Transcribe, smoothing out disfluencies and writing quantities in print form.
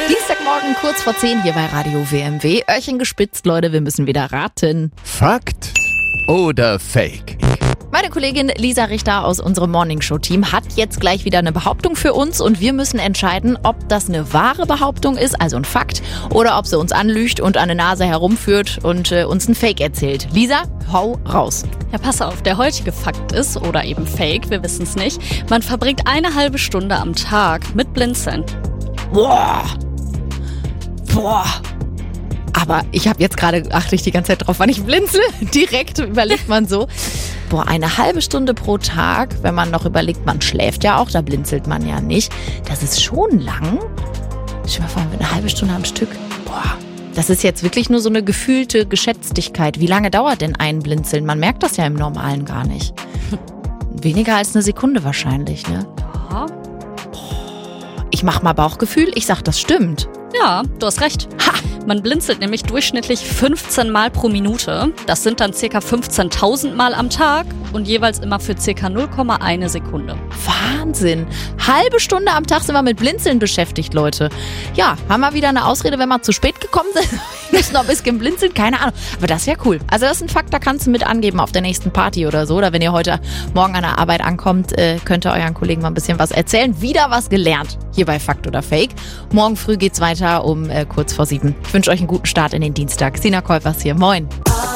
Dienstagmorgen kurz vor 10 hier bei Radio WMW. Öhrchen gespitzt, Leute, wir müssen wieder raten. Fakt oder Fake? Meine Kollegin Lisa Richter aus unserem Morningshow-Team hat jetzt gleich wieder eine Behauptung für uns und wir müssen entscheiden, ob das eine wahre Behauptung ist, also ein Fakt, oder ob sie uns anlügt und an der Nase herumführt und uns ein Fake erzählt. Lisa, hau raus. Ja, pass auf, der heutige Fakt ist, oder eben Fake, wir wissen es nicht, man verbringt eine halbe Stunde am Tag mit Blinzeln. Boah. Aber ich habe jetzt gerade, achte ich die ganze Zeit drauf, wann ich blinzel. Direkt überlegt man so. Boah, eine halbe Stunde pro Tag, wenn man noch überlegt, man schläft ja auch, da blinzelt man ja nicht. Das ist schon lang. Stell dir mal vor, eine halbe Stunde am Stück. Boah, das ist jetzt wirklich nur so eine gefühlte Geschätztigkeit. Wie lange dauert denn ein Blinzeln? Man merkt das ja im Normalen gar nicht. Weniger als eine Sekunde wahrscheinlich, ne? Ja. Ich mach mal Bauchgefühl, ich sag, das stimmt. Ja, du hast recht. Ha! Man blinzelt nämlich durchschnittlich 15 Mal pro Minute. Das sind dann ca. 15.000 Mal am Tag und jeweils immer für ca. 0,1 Sekunde. Wahnsinn. Halbe Stunde am Tag sind wir mit Blinzeln beschäftigt, Leute. Ja, haben wir wieder eine Ausrede, wenn wir zu spät gekommen sind? Wir müssen noch ein bisschen blinzeln, keine Ahnung. Aber das ist ja cool. Also das ist ein Fakt, da kannst du mit angeben auf der nächsten Party oder so. Oder wenn ihr heute Morgen an der Arbeit ankommt, könnt ihr euren Kollegen mal ein bisschen was erzählen. Wieder was gelernt hier bei Fakt oder Fake. Morgen früh geht's weiter um kurz vor 7. Ich wünsche euch einen guten Start in den Dienstag. Sina Käufers hier. Moin.